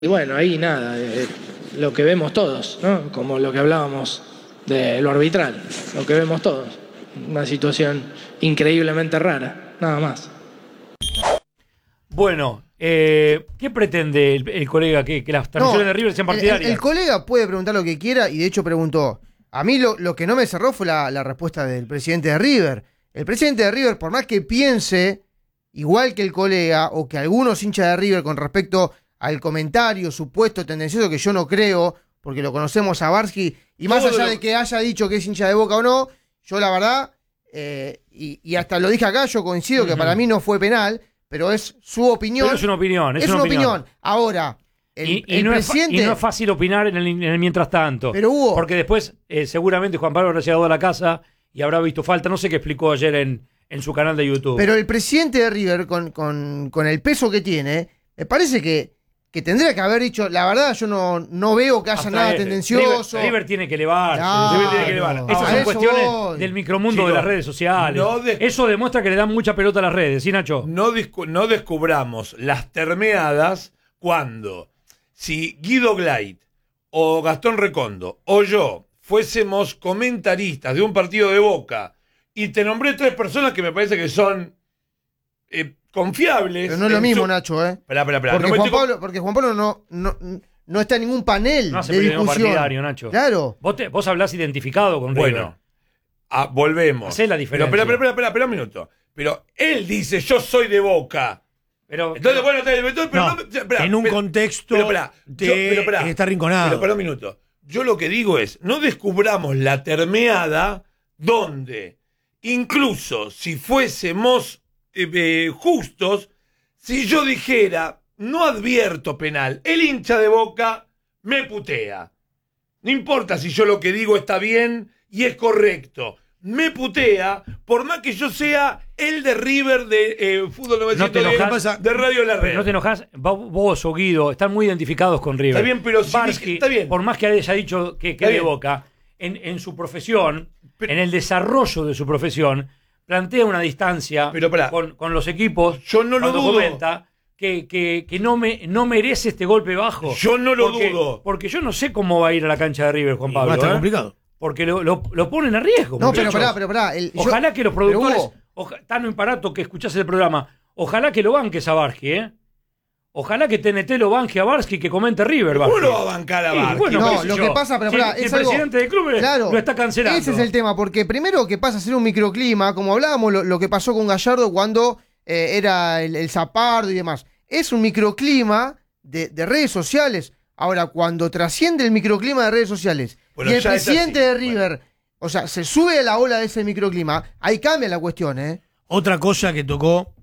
Y bueno, ahí nada, lo que vemos todos, ¿no? Como lo que hablábamos de lo arbitral, lo que vemos todos. Una situación increíblemente rara, nada más. Bueno, ¿qué pretende el colega? ¿Que las transmisiones de River sean partidarias? El colega puede preguntar lo que quiera y de hecho preguntó. A mí lo que no me cerró fue la respuesta del presidente de River. El presidente de River, por más que piense igual que el colega o que algunos hinchas de River con respecto al comentario supuesto tendencioso, que yo no creo, porque lo conocemos a Barsky, y más allá de que haya dicho que es hincha de Boca o no, yo la verdad, y hasta lo dije acá, yo coincido que para mí no fue penal, pero es su opinión. Pero es una opinión. Es una opinión. Ahora, el presidente... Y no es fácil opinar en el mientras tanto. Pero Hugo... Porque después, seguramente Juan Pablo habrá llegado a la casa y habrá visto falta. No sé qué explicó ayer en su canal de YouTube. Pero el presidente de River, con el peso que tiene, me parece que tendría que haber dicho, la verdad, yo no veo que haya nada tendencioso. River tiene que elevarse. Claro. River tiene que elevarse. Esas son cuestiones del micromundo de las redes sociales. Eso demuestra que le dan mucha pelota a las redes, ¿sí, Nacho? No descubramos las termeadas cuando, si Guido Gleit o Gastón Recondo o yo fuésemos comentaristas de un partido de Boca y te nombré 3 personas que me parece que son confiables. Pero no es lo mismo, Nacho, Esperá. Porque Juan Pablo no está en ningún panel no hace de discusión. partidario, Nacho. Claro. Vos hablás identificado con River. Bueno, volvemos. Hacé la diferencia. Pero espera un minuto. Pero él dice, yo soy de Boca. Entonces, bueno, en un contexto de estar rinconado. Pero espera un minuto. Yo lo que digo es, no descubramos la termeada donde, incluso si fuésemos justos, si yo dijera, no advierto penal, el hincha de Boca me putea. No importa si yo lo que digo está bien y es correcto. Me putea, por más que yo sea el de River de Fútbol 900 de Radio La Red. No te enojas, vos o Guido están muy identificados con River. Está bien, pero Barsky, está bien. Por más que haya dicho que de Boca, en su profesión, en el desarrollo de su profesión, plantea una distancia con los equipos. Yo no lo dudo. Comenta que no merece este golpe bajo. Yo no lo dudo. Porque yo no sé cómo va a ir a la cancha de River, Juan Pablo. Va a estar complicado. Porque lo ponen a riesgo. No, muchachos. pero pará. Ojalá que los productores, Tano Imparato, que escuchás el programa, ojalá que lo banques a Barsky, Ojalá que TNT lo banque a Barsky, que comente River. ¿Cómo lo va a bancar a Barsky? Bueno, no, lo que pasa, pero pará, el es algo, presidente del club lo está cancelando. Ese es el tema, porque primero que pasa a ser un microclima, como hablábamos, lo que pasó con Gallardo cuando era el Zapardo y demás. Es un microclima de redes sociales. Ahora, cuando trasciende el microclima de redes sociales y el presidente de River, o sea, se sube a la ola de ese microclima, ahí cambia la cuestión, Otra cosa que tocó,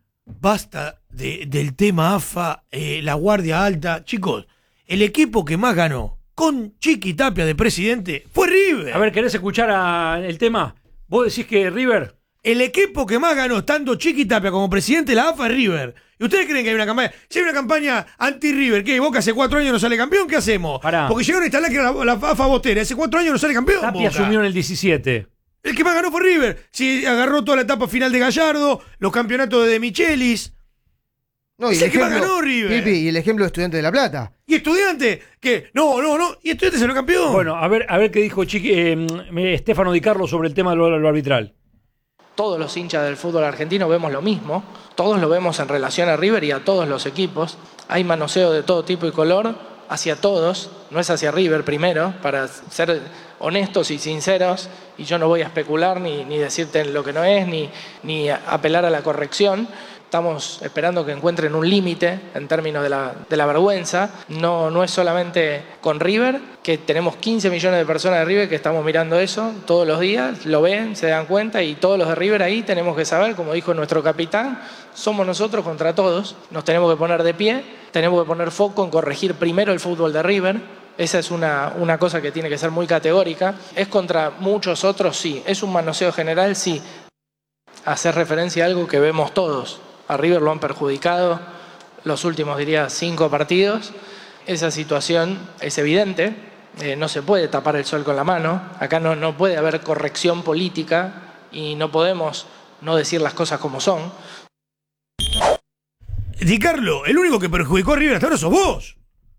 basta del tema AFA, la guardia alta. Chicos, el equipo que más ganó con Chiqui Tapia de presidente fue River. A ver, ¿querés escuchar el tema? ¿Vos decís que River? El equipo que más ganó, estando Chiqui Tapia como presidente de la AFA, es River. ¿Y ustedes creen que hay una campaña? Si hay una campaña anti-River, ¿qué? Boca hace 4 años no sale campeón, ¿qué hacemos? Pará. Porque llegaron a instalar que era la AFA bostera. Hace 4 años no sale campeón. Tapia Boca asumió en el 17. El que más ganó fue River. Sí, agarró toda la etapa final de Gallardo, los campeonatos de Michelis. No, y es el que más ganó River. Pipi, y el ejemplo de Estudiante de La Plata. ¿Y Estudiante? ¿Qué? No. Y Estudiante salió campeón. Bueno, a ver qué dijo Stefano Di Carlo sobre el tema de lo arbitral. Todos los hinchas del fútbol argentino vemos lo mismo, todos lo vemos en relación a River y a todos los equipos. Hay manoseo de todo tipo y color hacia todos, no es hacia River primero, para ser honestos y sinceros, y yo no voy a especular ni decirte lo que no es, ni apelar a la corrección. Estamos esperando que encuentren un límite en términos de la vergüenza. No es solamente con River, que tenemos 15 millones de personas de River que estamos mirando eso todos los días, lo ven, se dan cuenta, y todos los de River ahí tenemos que saber, como dijo nuestro capitán, somos nosotros contra todos, nos tenemos que poner de pie, tenemos que poner foco en corregir primero el fútbol de River. Esa es una cosa que tiene que ser muy categórica. Es contra muchos otros, sí. Es un manoseo general, sí. Hacer referencia a algo que vemos todos. A River lo han perjudicado los últimos, 5 partidos. Esa situación es evidente. No se puede tapar el sol con la mano. Acá no puede haber corrección política y no podemos no decir las cosas como son. Di Carlo, el único que perjudicó a River hasta ahora sos vos.